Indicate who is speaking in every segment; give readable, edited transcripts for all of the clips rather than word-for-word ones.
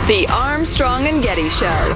Speaker 1: The Armstrong and Getty Show.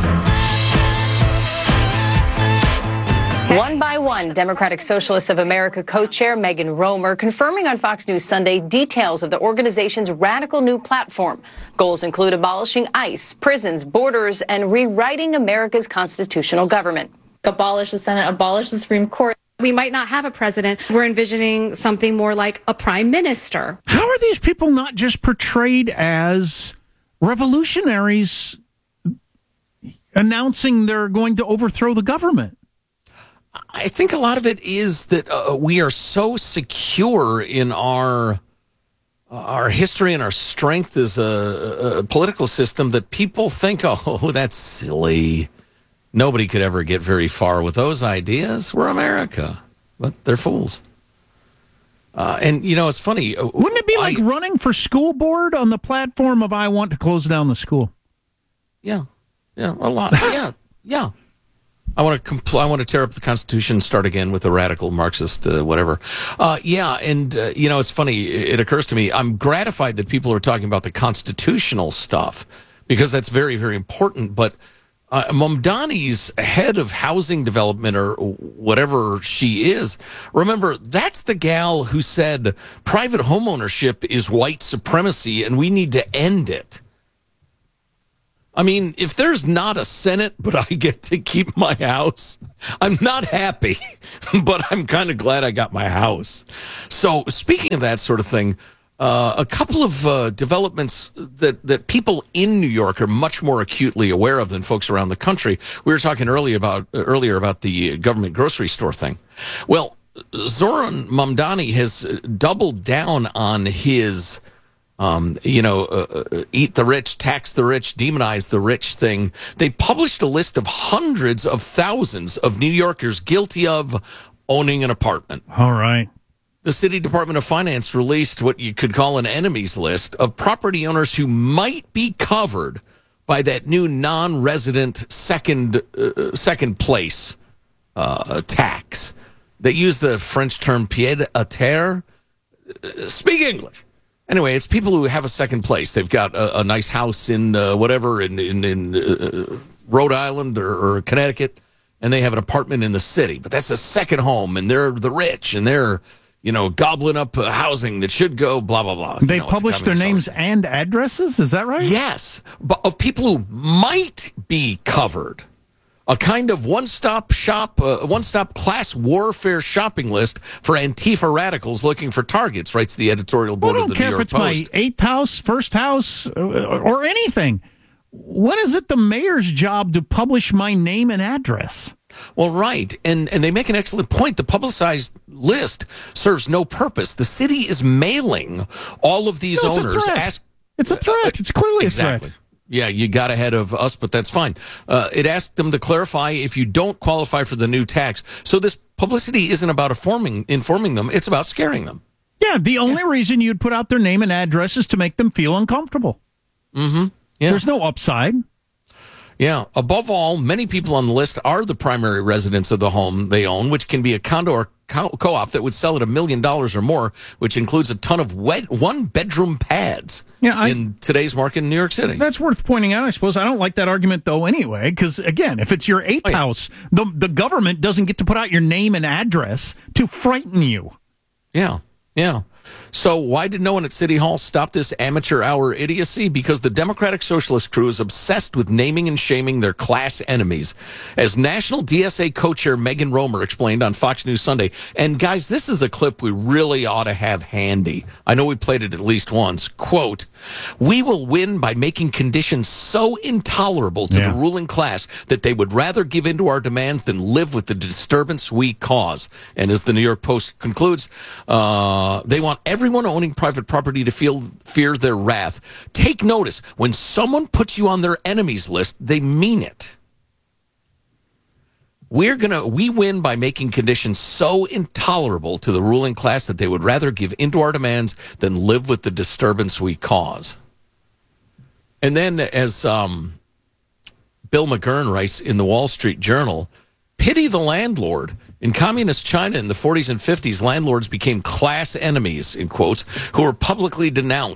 Speaker 2: One by one, Democratic Socialists of America co-chair Megan Romer confirming on Fox News Sunday details of the organization's radical new platform. Goals include abolishing ICE, prisons, borders, and rewriting America's constitutional government.
Speaker 3: Abolish the Senate, abolish the Supreme Court.
Speaker 4: We might not have a president. We're envisioning something more like a prime minister.
Speaker 5: How are these people not just portrayed as revolutionaries announcing they're going to overthrow the government?
Speaker 6: I think a lot of it is that we are so secure in our history and our strength as a political system that people think, oh, that's silly. Nobody could ever get very far with those ideas. We're America. But they're fools. And, you know, it's funny.
Speaker 5: Wouldn't it be like running for school board on the platform of I want to close down the school?
Speaker 6: Yeah. Yeah, a lot. Yeah. I want to tear up the Constitution and start again with a radical Marxist whatever. You know, it's funny. It occurs to me, I'm gratified that people are talking about the constitutional stuff because that's very, very important. But Mamdani's head of housing development or whatever she is, remember, that's the gal who said private homeownership is white supremacy and we need to end it. I mean, if there's not a Senate, but I get to keep my house, I'm not happy, but I'm kind of glad I got my house. So speaking of that sort of thing, a couple of developments that people in New York are much more acutely aware of than folks around the country. We were talking earlier about the government grocery store thing. Well, Zoran Mamdani has doubled down on his eat the rich, tax the rich, demonize the rich thing. They published a list of hundreds of thousands of New Yorkers guilty of owning an apartment.
Speaker 5: All right.
Speaker 6: The City Department of Finance released what you could call an enemies list of property owners who might be covered by that new non-resident second place tax. They use the French term pied à terre. Speak English. Anyway, it's people who have a second place. They've got a nice house in Rhode Island or Connecticut, and they have an apartment in the city. But that's a second home, and they're the rich, and they're gobbling up housing that should go blah, blah, blah.
Speaker 5: They publish their names and addresses? Is that right?
Speaker 6: Yes, but of people who might be covered. A kind of one-stop shop, one-stop class warfare shopping list for Antifa radicals looking for targets, writes the editorial board of the New York Post.
Speaker 5: I don't care if it's my eighth house, first house, or anything. What is it the mayor's job to publish my name and address?
Speaker 6: Well, right, and they make an excellent point. The publicized list serves no purpose. The city is mailing all of these owners.
Speaker 5: It's a threat. It's clearly
Speaker 6: exactly.
Speaker 5: A threat.
Speaker 6: Yeah, you got ahead of us, but that's fine. It asked them to clarify if you don't qualify for the new tax. So this publicity isn't about informing them. It's about scaring them.
Speaker 5: Yeah, the only reason you'd put out their name and address is to make them feel uncomfortable.
Speaker 6: Mm-hmm. Yeah.
Speaker 5: There's no upside.
Speaker 6: Yeah. Above all, many people on the list are the primary residents of the home they own, which can be a condo or co-op that would sell at $1 million or more, which includes a ton of one-bedroom pads in today's market in New York City.
Speaker 5: That's worth pointing out, I suppose. I don't like that argument, though, anyway, because, again, if it's your eighth house, the government doesn't get to put out your name and address to frighten you.
Speaker 6: Yeah. So why did no one at City Hall stop this amateur hour idiocy? Because the Democratic Socialist crew is obsessed with naming and shaming their class enemies. As National DSA co-chair Megan Romer explained on Fox News Sunday, and guys, this is a clip we really ought to have handy. I know we played it at least once. Quote, "We will win by making conditions so intolerable to the ruling class that they would rather give in to our demands than live with the disturbance we cause." And as the New York Post concludes, they want everyone owning private property to fear their wrath. Take notice, when someone puts you on their enemies list, they mean it. We win by making conditions so intolerable to the ruling class that they would rather give into our demands than live with the disturbance we cause. And then, as Bill McGurn writes in the Wall Street Journal, pity the landlord. In communist China in the 40s and 50s, landlords became class enemies, in quotes, who were publicly denounced.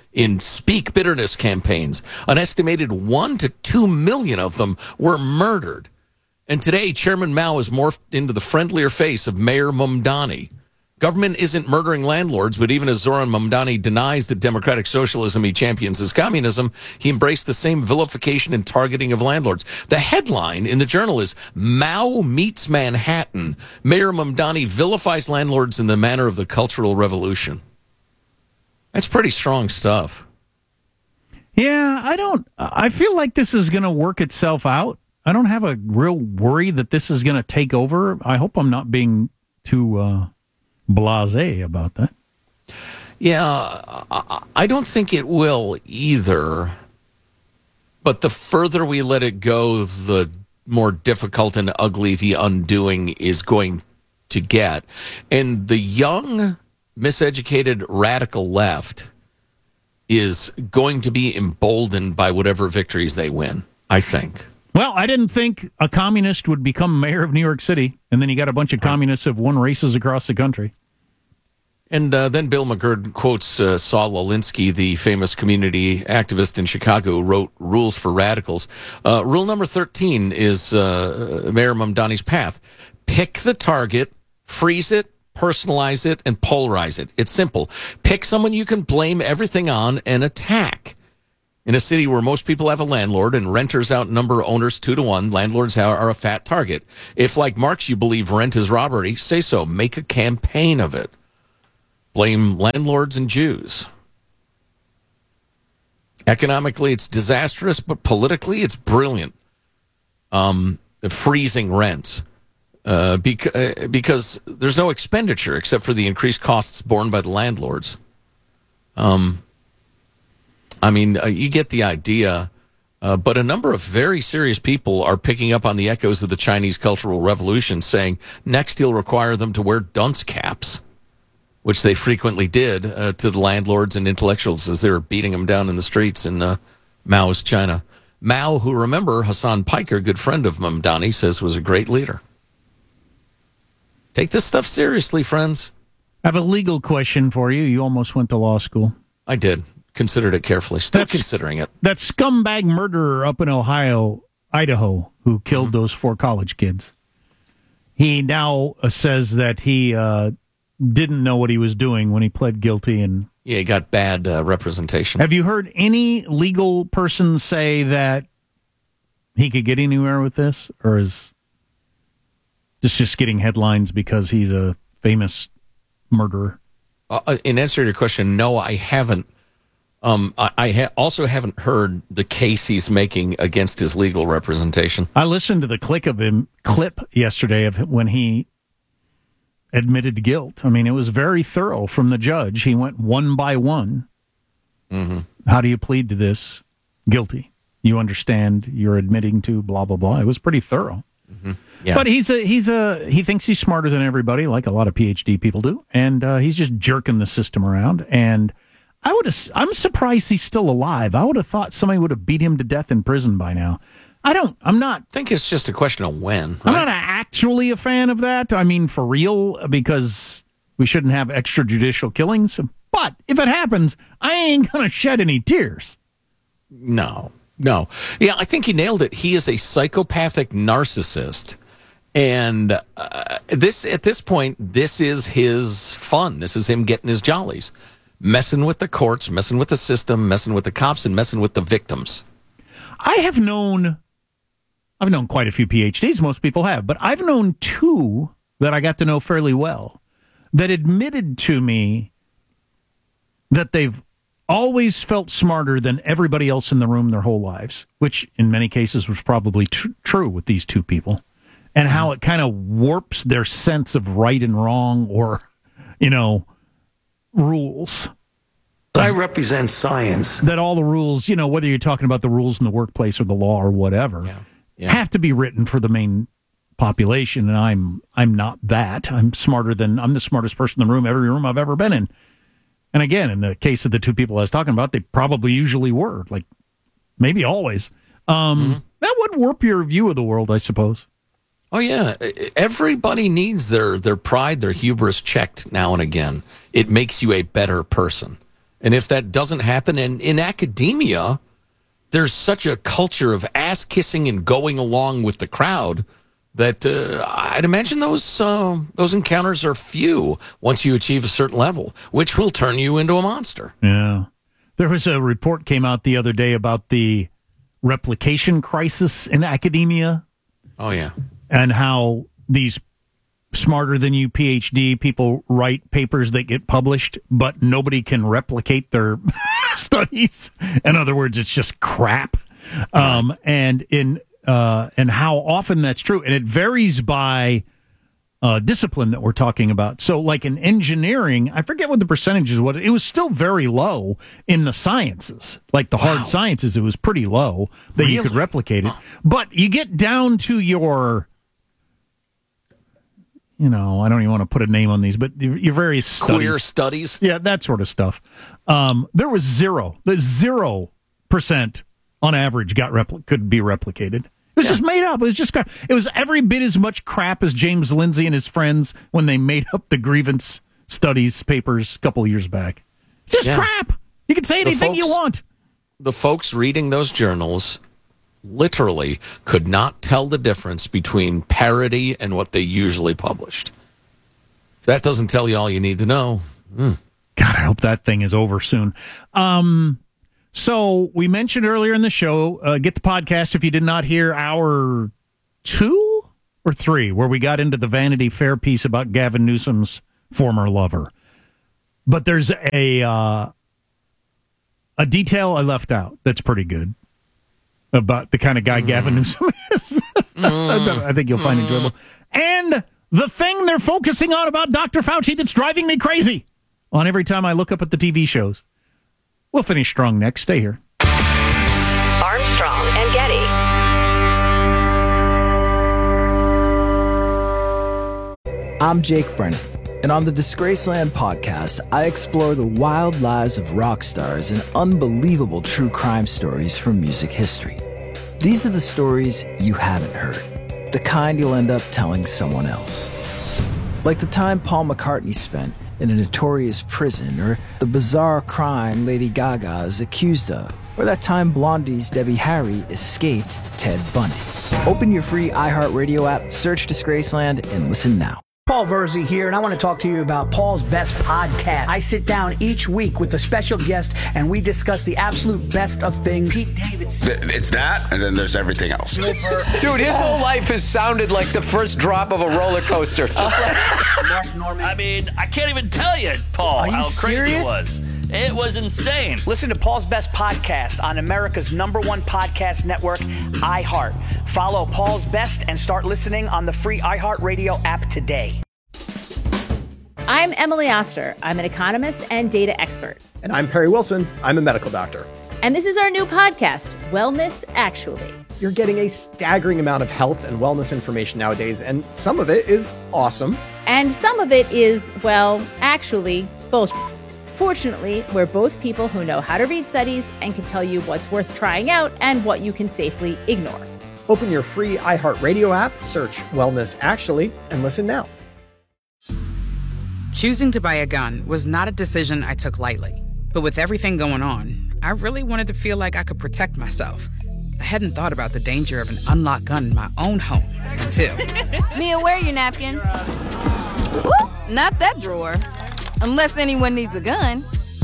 Speaker 6: in speak bitterness campaigns. An estimated 1 to 2 million of them were murdered. And today, Chairman Mao has morphed into the friendlier face of Mayor Mamdani. Government isn't murdering landlords, but even as Zoran Mamdani denies the democratic socialism he champions as communism, he embraced the same vilification and targeting of landlords. The headline in the Journal is Mao meets Manhattan. Mayor Mamdani vilifies landlords in the manner of the Cultural Revolution. That's pretty strong stuff.
Speaker 5: Yeah, I feel like this is going to work itself out. I don't have a real worry that this is going to take over. I hope I'm not being too blasé about that.
Speaker 6: Yeah, I don't think it will either. But the further we let it go, the more difficult and ugly the undoing is going to get. And the young, miseducated radical left is going to be emboldened by whatever victories they win, I think.
Speaker 5: Well, I didn't think a communist would become mayor of New York City, and then you got a bunch of communists who have won races across the country.
Speaker 6: And then Bill McGurk quotes Saul Alinsky, the famous community activist in Chicago, who wrote Rules for Radicals. Rule number 13 is Mayor Mamdani's path. Pick the target, freeze it, personalize it, and polarize it. It's simple. Pick someone you can blame everything on and attack. In a city where most people have a landlord and renters outnumber owners 2 to 1, landlords are a fat target. If, like Marx, you believe rent is robbery, say so. Make a campaign of it. Blame landlords and Jews. Economically, it's disastrous, but politically, it's brilliant. Freezing rents. Because there's no expenditure except for the increased costs borne by the landlords. You get the idea, but a number of very serious people are picking up on the echoes of the Chinese Cultural Revolution, saying next he'll require them to wear dunce caps, which they frequently did to the landlords and intellectuals as they were beating them down in the streets in Mao's China. Mao, who, remember, Hassan Piker, good friend of Mamdani, says was a great leader. Take this stuff seriously, friends.
Speaker 5: I have a legal question for you. You almost went to law school.
Speaker 6: I did. Considered it carefully. Still considering it.
Speaker 5: That scumbag murderer up in Idaho, who killed those 4 college kids. He now says that he didn't know what he was doing when he pled guilty. And
Speaker 6: he got bad representation.
Speaker 5: Have you heard any legal person say that he could get anywhere with this? Or is this just getting headlines because he's a famous murderer?
Speaker 6: In answer to your question, no, I haven't. I also haven't heard the case he's making against his legal representation.
Speaker 5: I listened to the clip yesterday of when he admitted guilt. I mean, it was very thorough from the judge. He went one by one. Mm-hmm. How do you plead to this? Guilty. You understand you're admitting to blah, blah, blah. It was pretty thorough. Mm-hmm. Yeah. But he thinks he's smarter than everybody, like a lot of PhD people do. And he's just jerking the system around. And I'm surprised he's still alive. I would have thought somebody would have beat him to death in prison by now. I
Speaker 6: think it's just a question of when. Right?
Speaker 5: I'm not actually a fan of that. I mean, for real, because we shouldn't have extrajudicial killings. But if it happens, I ain't going to shed any tears.
Speaker 6: No. Yeah, I think you nailed it. He is a psychopathic narcissist. And at this point, this is his fun. This is him getting his jollies. Messing with the courts, messing with the system, messing with the cops, and messing with the victims.
Speaker 5: I've known quite a few PhDs, most people have, but I've known 2 that I got to know fairly well that admitted to me that they've always felt smarter than everybody else in the room their whole lives, which in many cases was probably true with these 2 people, and how it kind of warps their sense of right and wrong or, rules.
Speaker 7: I represent science.
Speaker 5: That all the rules, whether you're talking about the rules in the workplace or the law or whatever, have to be written for the main population. And I'm not that. I'm the smartest person in the room, every room I've ever been in. And again, in the case of the 2 people I was talking about, they probably usually were, like maybe always. That would warp your view of the world, I suppose.
Speaker 6: Oh, yeah. Everybody needs their pride, their hubris checked now and again. It makes you a better person. And if that doesn't happen, and in academia, there's such a culture of ass-kissing and going along with the crowd that I'd imagine those encounters are few once you achieve a certain level, which will turn you into a monster.
Speaker 5: Yeah. There was a report came out the other day about the replication crisis in academia.
Speaker 6: Oh, yeah.
Speaker 5: And how these smarter than you PhD people write papers that get published, but nobody can replicate their studies. In other words, it's just crap. And how often that's true. And it varies by discipline that we're talking about. So like in engineering, I forget what the percentages was. It was still very low in the sciences, like the hard sciences. It was pretty low that you could replicate it. But you get down to your, I don't even want to put a name on these, but your various studies.
Speaker 6: Queer studies.
Speaker 5: Yeah, that sort of stuff. There was 0% on average could be replicated. It was just made up. It was just crap. It was every bit as much crap as James Lindsay and his friends when they made up the grievance studies papers a couple of years back. It's just crap. You can say anything you want.
Speaker 6: The folks reading those journals literally could not tell the difference between parody and what they usually published. If that doesn't tell you all you need to know.
Speaker 5: God, I hope that thing is over soon. So we mentioned earlier in the show, get the podcast if you did not hear hour 2 or 3, where we got into the Vanity Fair piece about Gavin Newsom's former lover. But there's a detail I left out that's pretty good about the kind of guy Gavin Newsom is. I think you'll find enjoyable. And the thing they're focusing on about Dr. Fauci that's driving me crazy on every time I look up at the TV shows. We'll finish strong next. Stay here.
Speaker 1: Armstrong and Getty.
Speaker 8: I'm Jake Brennan, and on the Disgraceland podcast, I explore the wild lives of rock stars and unbelievable true crime stories from music history. These are the stories you haven't heard, the kind you'll end up telling someone else. Like the time Paul McCartney spent in a notorious prison, or the bizarre crime Lady Gaga is accused of, or that time Blondie's Debbie Harry escaped Ted Bundy. Open your free iHeartRadio app, search Disgraceland, and listen now.
Speaker 9: Paul Verzi here, and I want to talk to you about Paul's Best Podcast. I sit down each week with a special guest, and we discuss the absolute best of things. Pete Davidson.
Speaker 10: It's that, and then there's everything else.
Speaker 11: Dude, his whole life has sounded like the first drop of a roller coaster. Just like
Speaker 9: Mark Norman.
Speaker 12: I mean, I can't even tell you, Paul, how crazy it was. It was insane.
Speaker 9: Listen to Paul's Best Podcast on America's #1 podcast network, iHeart. Follow Paul's Best and start listening on the free iHeartRadio app today.
Speaker 13: I'm Emily Oster. I'm an economist and data expert.
Speaker 14: And I'm Perry Wilson. I'm a medical doctor.
Speaker 13: And this is our new podcast, Wellness Actually.
Speaker 14: You're getting a staggering amount of health and wellness information nowadays, and some of it is awesome.
Speaker 13: And some of it is, well, actually, bullshit. Fortunately, we're both people who know how to read studies and can tell you what's worth trying out and what you can safely ignore.
Speaker 14: Open your free iHeartRadio app, search Wellness Actually, and listen now.
Speaker 15: Choosing to buy a gun was not a decision I took lightly. But with everything going on, I really wanted to feel like I could protect myself. I hadn't thought about the danger of an unlocked gun in my own home until...
Speaker 16: Mia, where are your napkins? Ooh, not that drawer. Unless anyone needs a gun.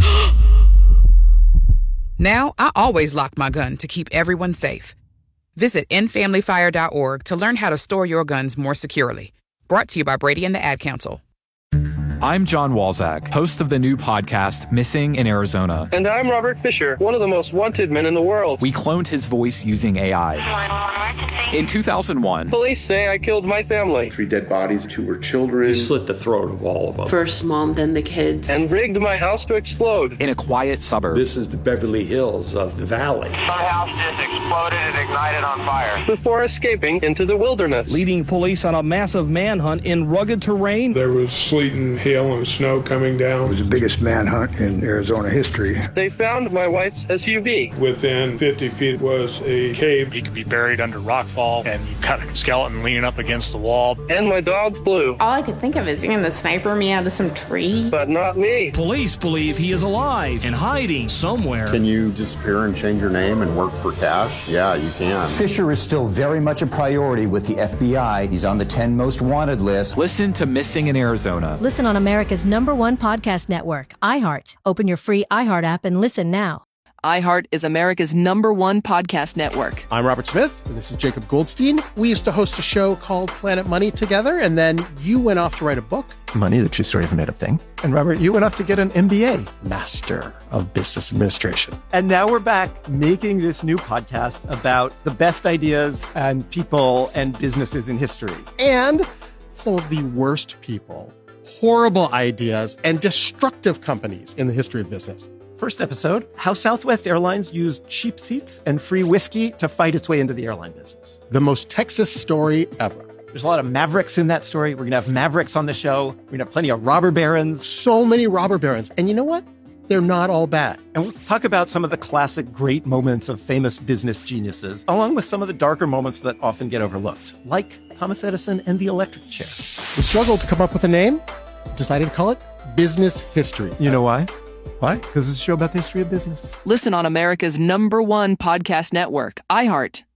Speaker 15: Now, I always lock my gun to keep everyone safe. Visit endfamilyfire.org to learn how to store your guns more securely. Brought to you by Brady and the Ad Council.
Speaker 17: I'm John Walzak, host of the new podcast, Missing in Arizona.
Speaker 18: And I'm Robert Fisher, one of the most wanted men in the world.
Speaker 17: We cloned his voice using AI. In 2001,
Speaker 18: police say I killed my family.
Speaker 19: 3 dead bodies, 2 were children.
Speaker 20: You slit the throat of all of them.
Speaker 21: First mom, then the kids.
Speaker 18: And rigged my house to explode.
Speaker 17: In a quiet suburb.
Speaker 20: This is the Beverly Hills of the valley.
Speaker 22: Some house just exploded and ignited on fire.
Speaker 18: Before escaping into the wilderness.
Speaker 23: Leading police on a massive manhunt in rugged terrain.
Speaker 24: There was sleet and hail and snow coming down.
Speaker 25: It was the biggest manhunt in Arizona history.
Speaker 18: They found my wife's SUV.
Speaker 24: Within 50 feet was a cave.
Speaker 26: He could be buried under rockfall.
Speaker 2: waterfall, and you've got a skeleton leaning up against the wall.
Speaker 18: And my dog's blue.
Speaker 3: All I could think of is, can the sniper me out of some tree?
Speaker 18: But not me.
Speaker 23: Police believe he is alive and hiding somewhere.
Speaker 4: Can you disappear and change your name and work for cash? Yeah, you can.
Speaker 7: Fisher is still very much a priority with the FBI. He's on the 10 most wanted list.
Speaker 17: Listen to Missing in Arizona.
Speaker 21: Listen on America's #1 podcast network, iHeart. Open your free iHeart app and listen now.
Speaker 26: iHeart is America's #1 podcast network.
Speaker 27: I'm Robert Smith, and this is Jacob Goldstein. We used to host a show called Planet Money together, and then you went off to write a book.
Speaker 14: Money, the true story of a made-up thing. And Robert, you went off to get an MBA. Master of Business Administration. And now we're back making this new podcast about the best ideas and people and businesses in history.
Speaker 27: And some of the worst people, horrible ideas, and destructive companies in the history of business.
Speaker 14: First episode, how Southwest Airlines used cheap seats and free whiskey to fight its way into the airline business.
Speaker 27: The most Texas story ever.
Speaker 14: There's a lot of mavericks in that story. We're going to have mavericks on the show. We're going to have plenty of robber barons.
Speaker 27: So many robber barons. And you know what? They're not all bad.
Speaker 14: And we'll talk about some of the classic great moments of famous business geniuses, along with some of the darker moments that often get overlooked, like Thomas Edison and the electric chair.
Speaker 27: We struggled to come up with a name. Decided to call it Business History.
Speaker 14: You know why?
Speaker 27: Why?
Speaker 14: Because it's a show about the history of business.
Speaker 26: Listen on America's #1 podcast network, iHeart.